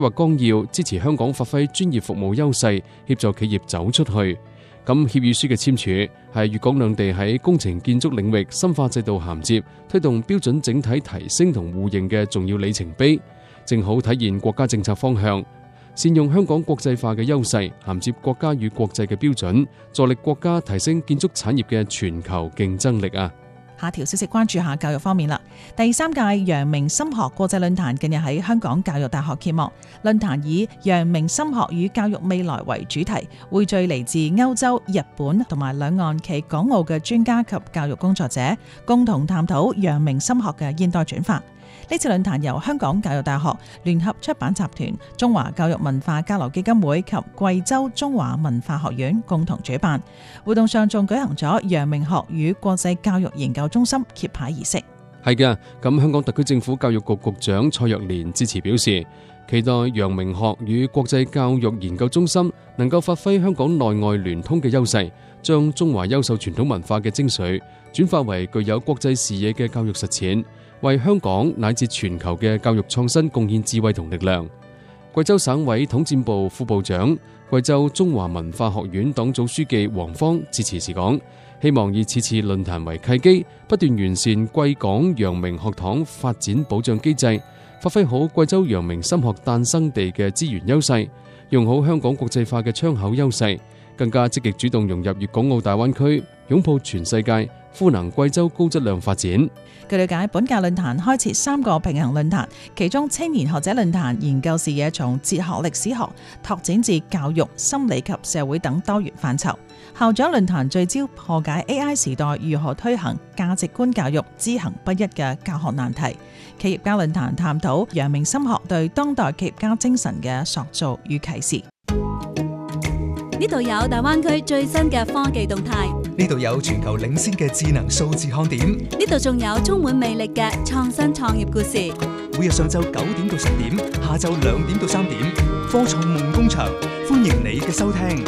劃綱要支持香港發揮專業服務優勢，協助企業走出去。咁協議書嘅簽署係粵港兩地喺工程建築領域深化制度銜接，推動標準整體提升同互認嘅重要里程碑，正好體現國家政策方向，善用香港國際化嘅優勢，銜接國家與國際嘅標準，助力國家提升建築產業嘅全球競爭力啊！ 下條消息關注下教育方面啦。第3屆陽明心學國際論壇近日喺香港教育大學揭幕。論壇以陽明心學與教育未來為主題，匯聚嚟自歐洲、日本同埋兩岸及港澳嘅專家及教育工作者，共同探討陽明心學嘅現代轉化。呢次論壇由香港教育大學、聯合出版集團、中華教育文化交流基金會及貴州中華文化學院共同主辦。活動上仲舉行咗陽明學與國際教育研究中心揭牌儀式。 係嘅，咁香港特區政府教育局局長蔡若蓮致辭表示，期待陽明學與國際教育研究中心能夠發揮香港內外聯通嘅優勢，將中華優秀傳統文化嘅精髓轉化為具有國際視野嘅教育實踐，為香港乃至全球嘅教育創新貢獻智慧同力量。貴州省委統戰部副部長、貴州中華文化學院黨組書記黃芳致辭時講，希望以此次論壇為契機，不斷完善貴港陽明學堂發展保障機制，發揮好貴州陽明心學誕生地嘅資源優勢，用好香港國際化嘅窗口優勢，更加積極主動融入粵港澳大灣區，擁抱全世界，賦能貴州高質量發展。 據了解，本屆論壇開設3個平行論壇，其中青年學者論壇研究視野從哲學歷史學拓展至教育、心理及社會等多元範疇。校長論壇聚焦破解 AI 時代如何推行價值觀教育知行不一嘅教學難題。企業家論壇探討陽明心學對當代企業家精神嘅塑造與啟示。 呢度有大灣區最新嘅科技動態， 呢度有全球領先嘅智能數字看點， 呢度仲有充滿魅力嘅創新創業故事。 每日上晝9點到10點，下晝2點到3點，科創夢工場，歡迎你嘅收聽。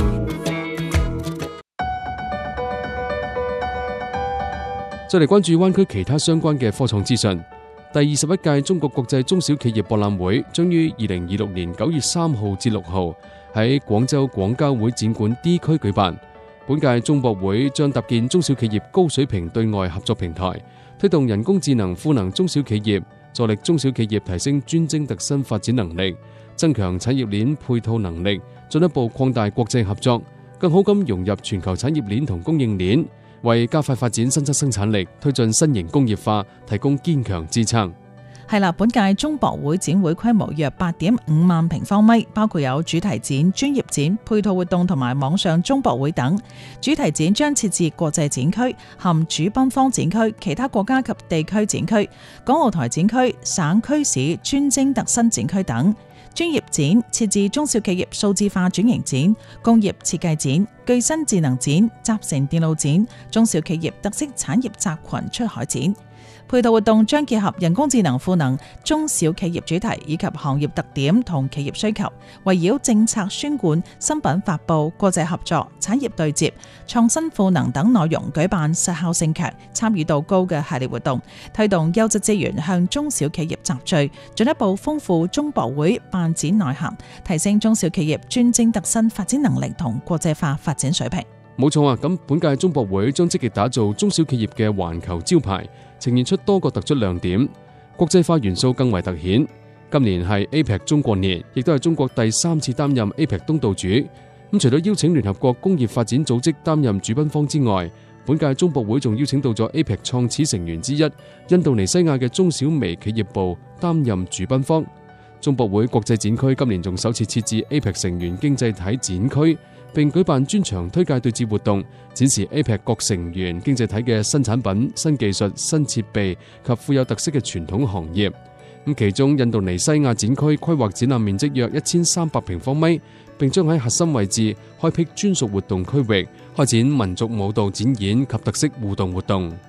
再嚟關注灣區其他相關嘅科創資訊。第21屆中國國際中小企業博覽會將於2026年9月3號至6號喺廣州廣交會展館 D 區舉辦。本屆中博會將搭建中小企業高水平對外合作平台，推動人工智能賦能中小企業，助力中小企業提升專精特新發展能力，增強產業鏈配套能力，進一步擴大國際合作，更好咁融入全球產業鏈同供應鏈，為加快發展新質生產力、推進新型工業化提供堅強支撐。 係啦，本屆中博會展會規模約8.5萬平方米，包括有主題展、專業展、配套活動同埋網上中博會等。主題展將設置國際展區，含主賓方展區、其他國家及地區展區、港澳台展區、省區市專精特新展區等。專業展設置中小企業數字化轉型展、工業設計展、具身智能展、集成電路展、中小企業特色產業集群出海展。配套活動將結合人工智能賦能中小企業主題以及行業特點同企業需求，圍繞政策宣管、新品發布、國際合作、產業對接、創新賦能等內容舉辦實效性強、參與度高嘅系列活動，推動優質資源向中小企業集聚，進一步豐富中博會辦展內涵，提升中小企業專精特新發展能力同國際化發展水平。 冇錯啊！咁本屆中博會將積極打造中小企業嘅環球招牌，呈現出多個突出亮點，國際化元素更為突顯。今年係 APEC 中國年，亦都係中國第3次擔任 APEC 東道主。咁除咗邀請聯合國工業發展組織擔任主賓方之外，本屆中博會仲邀請到咗 APEC 創始成員之一印度尼西亞嘅中小微企業部擔任主賓方。中博會國際展區今年仲首次設置 APEC 成員經濟體展區，並舉辦專場推介對接活動，展示 APEC 各成員經濟體嘅新產品、新技術、新設備及富有特色嘅傳統行業。咁其中印度尼西亞展區規劃展覽面積約1300平方米，並將喺核心位置開闢專屬活動區域，開展民族舞蹈展演及特色互動活動。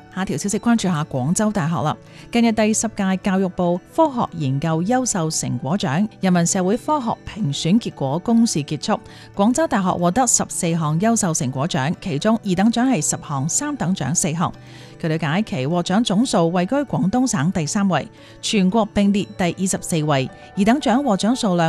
下條消息關注下廣州大學啦。近日第10屆教育部科學研究優秀成果獎人文社會科學評選結果公示結束，廣州大學獲得14項優秀成果獎，其中2等獎係10項，3等獎4項。據了解，其獲獎總數位居廣東省第3位，全國並列第24位。2等獎獲獎數量